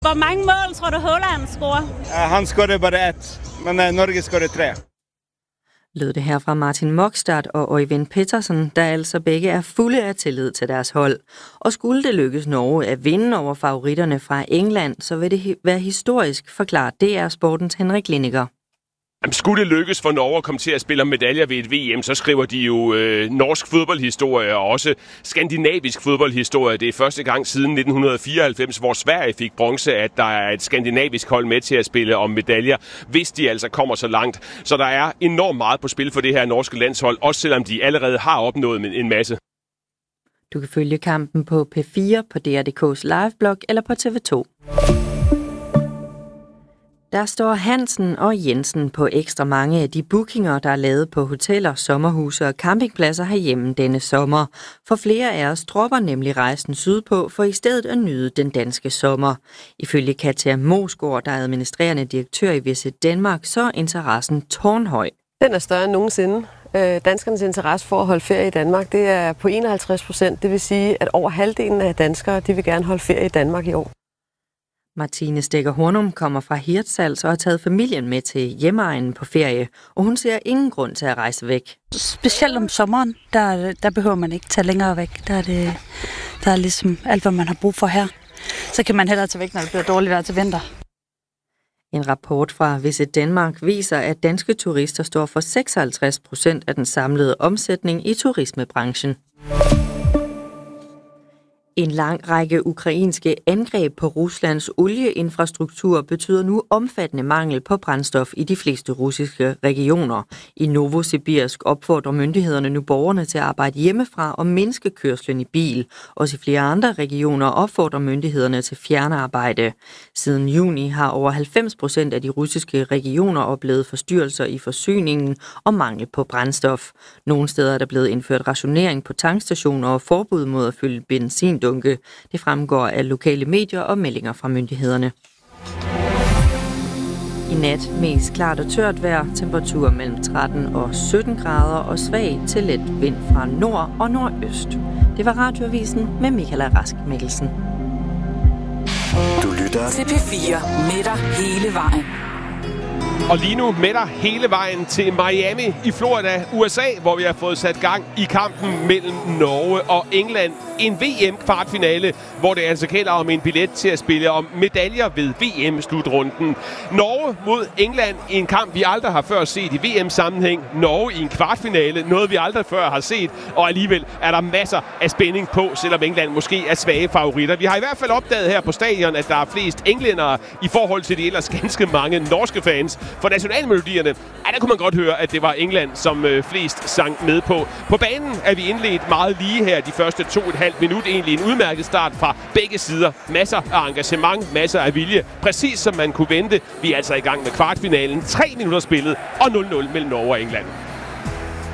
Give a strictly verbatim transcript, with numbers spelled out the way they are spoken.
Hvor mange mål tror du, Haaland scorer? Uh, han scorede bare et, men uh, Norge scorede tre. Lød det her fra Martin Mokstad og Øyvind Pettersen, der altså begge er fulde af tillid til deres hold. Og skulle det lykkes Norge at vinde over favoritterne fra England, så vil det være historisk, forklarer D R Sportens Henrik Linniger. Jamen, skulle det lykkes for Norge at komme til at spille om medaljer ved et V M, så skriver de jo øh, norsk fodboldhistorie og også skandinavisk fodboldhistorie. Det er første gang siden nitten fireoghalvfems, hvor Sverige fik bronze, at der er et skandinavisk hold med til at spille om medaljer, hvis de altså kommer så langt. Så der er enormt meget på spil for det her norske landshold, også selvom de allerede har opnået en masse. Du kan følge kampen på P fire, på D R punktum D K's liveblog eller på T V to. Der står Hansen og Jensen på ekstra mange af de bookinger, der er lavet på hoteller, sommerhuse og campingpladser herhjemme denne sommer. For flere af os dropper nemlig rejsen sydpå for i stedet at nyde den danske sommer. Ifølge Katja Mosgaard, der er administrerende direktør i Visit Danmark, så er interessen tårnhøj. Den er større end nogensinde. Danskernes interesse for at holde ferie i Danmark, det er på enoghalvtreds procent. Det vil sige, at over halvdelen af danskere, de vil gerne holde ferie i Danmark i år. Martine Stikker Hornum kommer fra Hirtshals og har taget familien med til hjemmeegnen på ferie, og hun ser ingen grund til at rejse væk. Specielt om sommeren, der, der behøver man ikke tage længere væk. Der er, det, der er ligesom alt, hvad man har brug for her. Så kan man hellere tage væk, når det bliver dårligt vejr til vinter. En rapport fra Visit Danmark viser, at danske turister står for seksoghalvtreds procent af den samlede omsætning i turismebranchen. En lang række ukrainske angreb på Ruslands olieinfrastruktur betyder nu omfattende mangel på brændstof i de fleste russiske regioner. I Novosibirsk opfordrer myndighederne nu borgerne til at arbejde hjemmefra og mindske kørslen i bil. Også i flere andre regioner opfordrer myndighederne til fjernarbejde. Siden juni har over halvfems procent af de russiske regioner oplevet forstyrrelser i forsyningen og mangel på brændstof. Nogle steder er der blevet indført rationering på tankstationer og forbud mod at fylde benzin. Dunke. Det fremgår af lokale medier og meldinger fra myndighederne. I nat mest klart og tørt vejr, temperatur mellem tretten og sytten grader og svag til let vind fra nord og nordøst. Det var Radioavisen med Michaela Rask Mikkelsen. Du lytter til P fire med dig hele vejen. Og lige nu med dig hele vejen til Miami i Florida, U S A, hvor vi har fået sat gang i kampen mellem Norge og England. En V M-kvartfinale, hvor det altså gælder om en billet til at spille om medaljer ved V M-slutrunden. Norge mod England i en kamp, vi aldrig har før set i V M-sammenhæng. Norge i en kvartfinale, noget vi aldrig før har set. Og alligevel er der masser af spænding på, selvom England måske er svage favoritter. Vi har i hvert fald opdaget her på stadion, at der er flest englændere i forhold til de ellers ganske mange norske fans. For nationalmelodierne, ja, der kunne man godt høre, at det var England, som øh, flest sang med på. På banen er vi indledt meget lige her de første to og et halvt minut. Egentlig en udmærket start fra begge sider. Masser af engagement, masser af vilje. Præcis som man kunne vente. Vi er altså i gang med kvartfinalen. Tre minutter spillet og nul nul mellem Norge og England.